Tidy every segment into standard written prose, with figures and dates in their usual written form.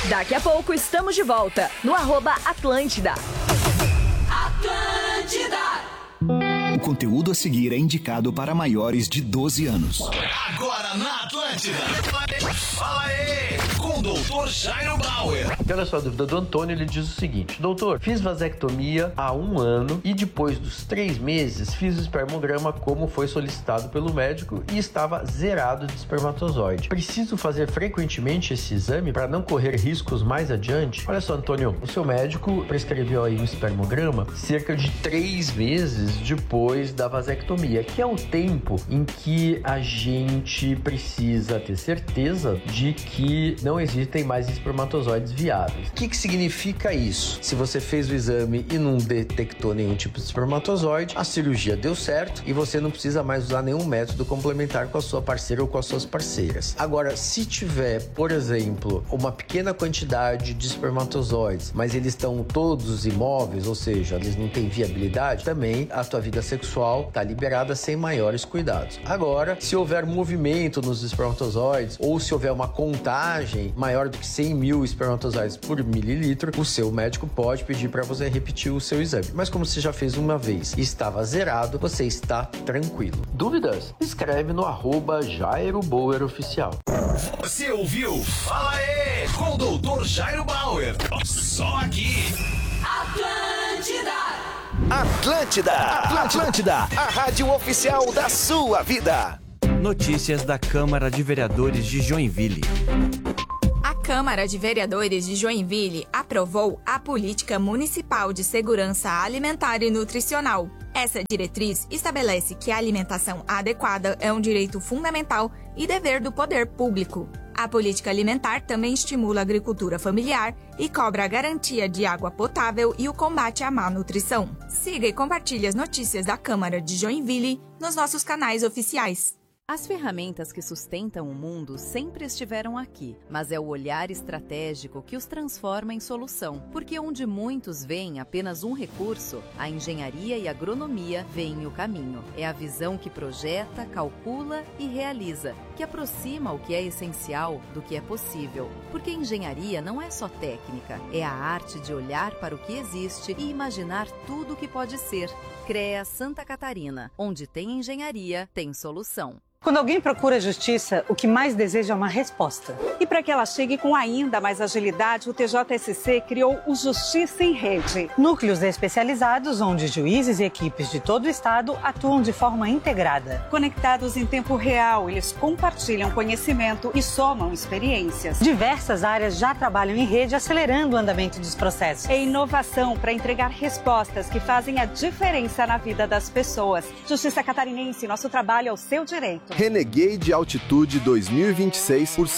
Daqui a pouco estamos de volta no @Atlântida. O conteúdo a seguir é indicado para maiores de 12 anos. Agora na Atlântida. Fala aí, com o Dr. Jairo Bauer. Olha só a dúvida do Antônio, ele diz o seguinte: doutor, fiz vasectomia há 1 ano e depois dos 3 meses fiz o espermograma como foi solicitado pelo médico e estava zerado de espermatozoide. Preciso fazer frequentemente esse exame para não correr riscos mais adiante? Olha só, Antônio, o seu médico prescreveu aí um espermograma cerca de 3 meses depois da vasectomia, que é o tempo em que a gente precisa ter certeza de que não existem mais espermatozoides viáveis. O que significa isso? Se você fez o exame e não detectou nenhum tipo de espermatozoide, a cirurgia deu certo e você não precisa mais usar nenhum método complementar com a sua parceira ou com as suas parceiras. Agora, se tiver, por exemplo, uma pequena quantidade de espermatozoides, mas eles estão todos imóveis, ou seja, eles não têm viabilidade, também a tua vida sexual está liberada sem maiores cuidados. Agora, se houver movimento nos espermatozoides ou se houver uma contagem maior do que 100 mil espermatozoides por mililitro, o seu médico pode pedir para você repetir o seu exame. Mas como você já fez uma vez e estava zerado, você está tranquilo. Dúvidas? Escreve no @Jairo Bauer Oficial. Você ouviu? Fala aí, com o Dr. Jairo Bauer. Só aqui. Atlântida, a rádio oficial da sua vida. Notícias da Câmara de Vereadores de Joinville. A Câmara de Vereadores de Joinville aprovou a Política Municipal de Segurança Alimentar e Nutricional. Essa diretriz estabelece que a alimentação adequada é um direito fundamental e dever do poder público. A política alimentar também estimula a agricultura familiar e cobra a garantia de água potável e o combate à má nutrição. Siga e compartilhe as notícias da Câmara de Joinville nos nossos canais oficiais. As ferramentas que sustentam o mundo sempre estiveram aqui, mas é o olhar estratégico que os transforma em solução, porque onde muitos veem apenas um recurso, a engenharia e a agronomia veem o caminho. É a visão que projeta, calcula e realiza, que aproxima o que é essencial do que é possível, porque engenharia não é só técnica, é a arte de olhar para o que existe e imaginar tudo o que pode ser. CREA Santa Catarina, onde tem engenharia, tem solução. Quando alguém procura justiça, o que mais deseja é uma resposta. E para que ela chegue com ainda mais agilidade, o TJSC criou o Justiça em Rede. Núcleos especializados onde juízes e equipes de todo o estado atuam de forma integrada. Conectados em tempo real, eles compartilham conhecimento e somam experiências. Diversas áreas já trabalham em rede, acelerando o andamento dos processos. É inovação para entregar respostas que fazem a diferença na vida das pessoas. Justiça Catarinense, nosso trabalho é o seu direito. Renegade Altitude 2026 por R$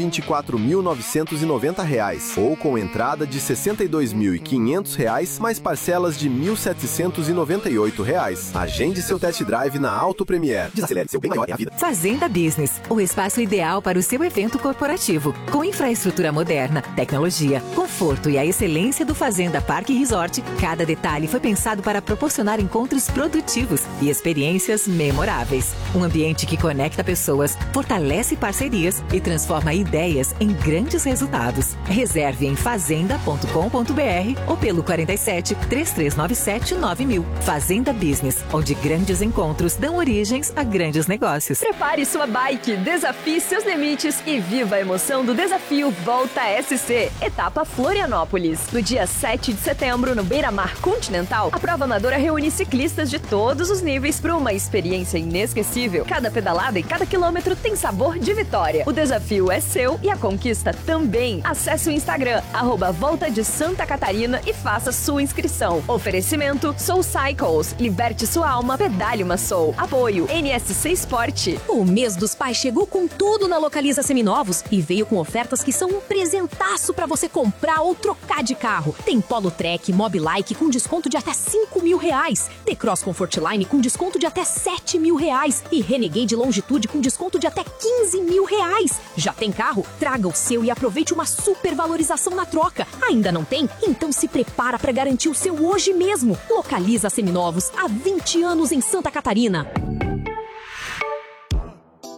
124.990 ou com entrada de R$ 62.500 mais parcelas de R$ 1.798. Agende seu test drive na Auto Premier. Desacelere seu bem maior é a vida. Fazenda Business, o espaço ideal para o seu evento corporativo, com infraestrutura moderna, tecnologia, conforto e a excelência do Fazenda Parque Resort. Cada detalhe foi pensado para proporcionar encontros produtivos e experiências memoráveis. Um ambiente que conecta pessoas, fortalece parcerias e transforma ideias em grandes resultados. Reserve em fazenda.com.br ou pelo 47 3397 9000. Fazenda Business, onde grandes encontros dão origens a grandes negócios. Prepare sua bike, desafie seus limites e viva a emoção do desafio Volta SC, etapa Florianópolis. No dia 7 de setembro, no Beira-Mar Continental, a prova amadora reúne ciclistas de todos os níveis para uma experiência inesquecível. Cada pedalada e cada quilômetro tem sabor de vitória. O desafio é seu e a conquista também. Acesse o Instagram, @Volta de Santa Catarina e faça sua inscrição. Oferecimento Soul Cycles. Liberte sua alma, pedale uma Soul. Apoio NSC Sport. O mês dos pais chegou com tudo na Localiza Seminovos e veio com ofertas que são um presentaço para você comprar ou trocar de carro. Tem Polo Trek, Mobilike com desconto de até R$5.000. T-Cross Comfortline com desconto de até R$7.000 e Renegade Longitude com desconto de até R$15.000. Já tem carro? Traga o seu e aproveite uma super valorização na troca. Ainda não tem? Então se prepara para garantir o seu hoje mesmo. Localiza Seminovos, há 20 anos em Santa Catarina. Enquanto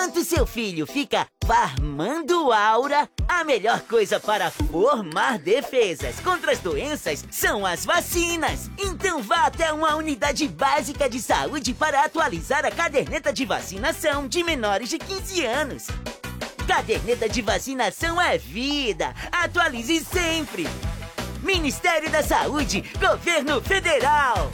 Enquanto seu filho fica farmando aura, a melhor coisa para formar defesas contra as doenças são as vacinas. Então vá até uma unidade básica de saúde para atualizar a caderneta de vacinação de menores de 15 anos. Caderneta de vacinação é vida. Atualize sempre. Ministério da Saúde, Governo Federal.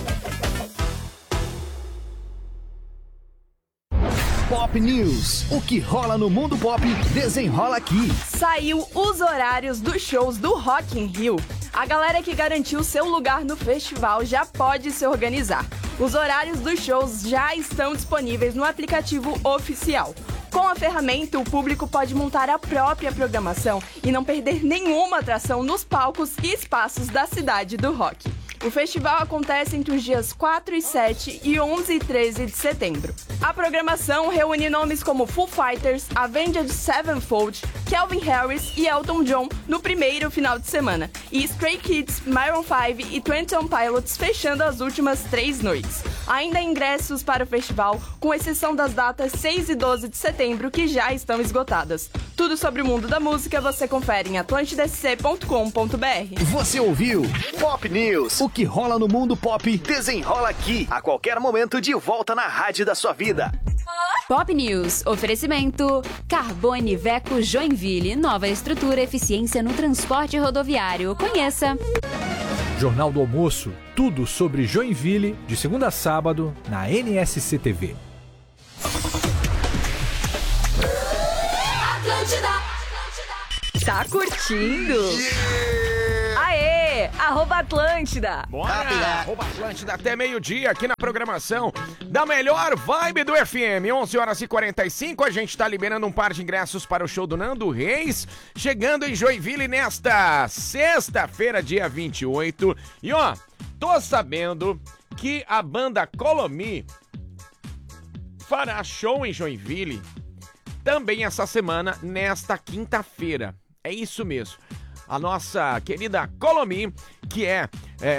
Pop News. O que rola no mundo pop, desenrola aqui. Saiu os horários dos shows do Rock in Rio. A galera que garantiu seu lugar no festival já pode se organizar. Os horários dos shows já estão disponíveis no aplicativo oficial. Com a ferramenta, o público pode montar a própria programação e não perder nenhuma atração nos palcos e espaços da cidade do rock. O festival acontece entre os dias 4 e 7 e 11 e 13 de setembro. A programação reúne nomes como Foo Fighters, Avenged Sevenfold, Calvin Harris e Elton John no primeiro final de semana, e Stray Kids, Maroon 5 e 21 Pilots fechando as últimas 3 noites. Ainda há ingressos para o festival, com exceção das datas 6 e 12 de setembro, que já estão esgotadas. Tudo sobre o mundo da música você confere em atlantidasc.com.br. Você ouviu Pop News. O que rola no mundo pop, desenrola aqui. A qualquer momento, de volta na rádio da sua vida. Pop News. Oferecimento Carbone Veco Joinville. Nova estrutura, eficiência no transporte rodoviário. Conheça. Jornal do Almoço. Tudo sobre Joinville, de segunda a sábado, na NSC TV. Tá curtindo? Aê! @Atlântida. Bora! @Atlântida até meio-dia aqui na programação da melhor vibe do FM. 11h45, a gente tá liberando um par de ingressos para o show do Nando Reis, chegando em Joinville nesta sexta-feira, dia 28. E ó, tô sabendo que a banda Colomi fará show em Joinville também essa semana, nesta quinta-feira. É isso mesmo. A nossa querida Colomi, que é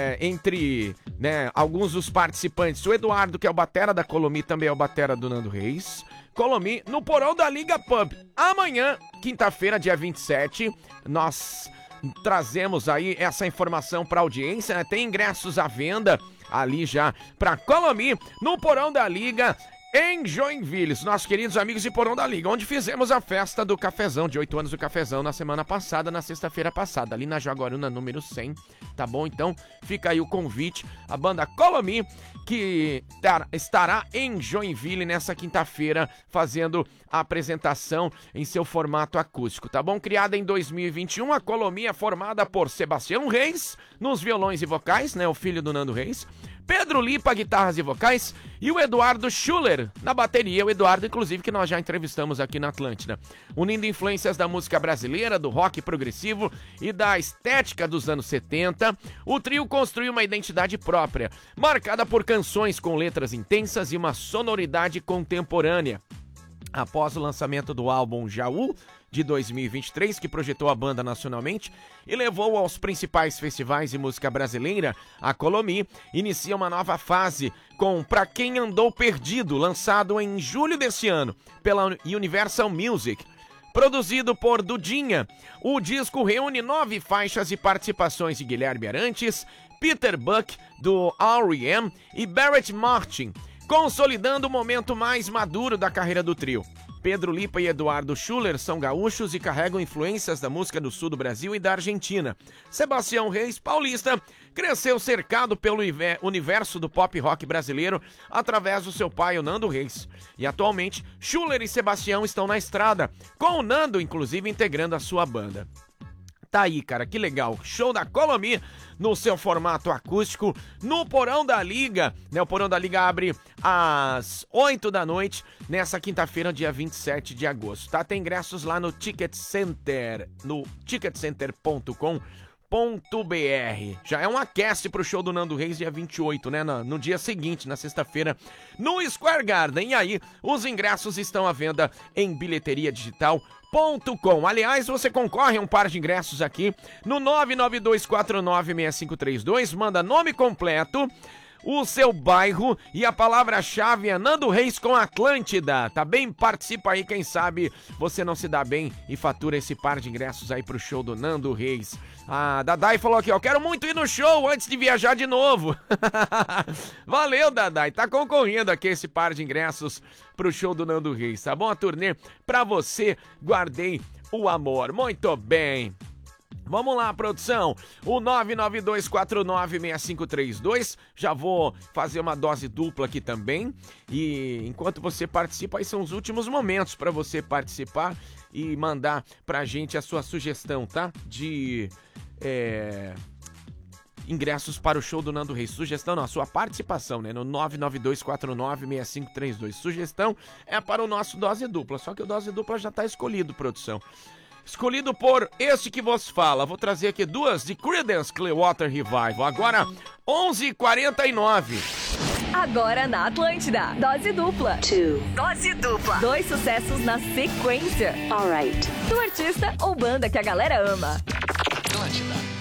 entre alguns dos participantes, o Eduardo, que é o batera da Colomi, também é o batera do Nando Reis. Colomi, no Porão da Liga Pub. Amanhã, quinta-feira, dia 27, nós trazemos aí essa informação para a audiência, né? Tem ingressos à venda ali já para Colomi, no Porão da Liga, em Joinville, nossos queridos amigos de Porão da Liga, onde fizemos a festa do cafezão, de 8 anos do cafezão, na semana passada, na sexta-feira passada, ali na Jaguaruna, número 100, tá bom? Então, fica aí o convite, a banda Colomi, que estará em Joinville nessa quinta-feira, fazendo a apresentação em seu formato acústico, tá bom? Criada em 2021, a Colomi é formada por Sebastião Reis, nos violões e vocais, né, o filho do Nando Reis, Pedro Lipa, guitarras e vocais, e o Eduardo Schuller na bateria. O Eduardo, inclusive, que nós já entrevistamos aqui na Atlântida. Unindo influências da música brasileira, do rock progressivo e da estética dos anos 70, o trio construiu uma identidade própria, marcada por canções com letras intensas e uma sonoridade contemporânea. Após o lançamento do álbum Jaú, de 2023, que projetou a banda nacionalmente e levou aos principais festivais de música brasileira, a Colomi inicia uma nova fase com Pra Quem Andou Perdido, lançado em julho desse ano pela Universal Music. Produzido por Dudinha, o disco reúne 9 faixas e participações de Guilherme Arantes, Peter Buck, do R.E.M. e Barrett Martin, consolidando o momento mais maduro da carreira do trio. Pedro Lipa e Eduardo Schuller são gaúchos e carregam influências da música do sul do Brasil e da Argentina. Sebastião Reis, paulista, cresceu cercado pelo universo do pop rock brasileiro através do seu pai, o Nando Reis. E atualmente, Schuller e Sebastião estão na estrada, com o Nando, inclusive, integrando a sua banda. Tá aí, cara, que legal. Show da Colomi no seu formato acústico, no Porão da Liga, né? O Porão da Liga abre às 8 da noite, nessa quinta-feira, dia 27 de agosto, tá? Tem ingressos lá no Ticket Center, no ticketcenter.com.br. Já é um aquece pro show do Nando Reis, dia 28, né? No dia seguinte, na sexta-feira, no Square Garden. E aí, os ingressos estão à venda em bilheteriadigital.com. Aliás, você concorre a um par de ingressos aqui no 992496532, manda nome completo, o seu bairro e a palavra-chave é Nando Reis com Atlântida. Tá bem? Participa aí, quem sabe você não se dá bem e fatura esse par de ingressos aí pro show do Nando Reis. A Dadai falou aqui, ó, quero muito ir no show antes de viajar de novo. Valeu, Dadai, tá concorrendo aqui esse par de ingressos pro show do Nando Reis, tá bom? A turnê pra você, guardei o amor. Muito bem. Vamos lá, produção, o 992496532, já vou fazer uma dose dupla aqui também, e enquanto você participa, aí são os últimos momentos para você participar e mandar pra gente a sua sugestão, tá? De ingressos para o show do Nando Reis. Sugestão não, a sua participação, né? No 992496532. Sugestão é para o nosso dose dupla, só que o dose dupla já tá escolhido, produção. Escolhido por este que vos fala. Vou trazer aqui duas de Creedence Clearwater Revival. Agora, 11h49. Agora na Atlântida. Dose dupla. Dose dupla. 2 sucessos na sequência. Alright. Do artista ou banda que a galera ama. Atlântida.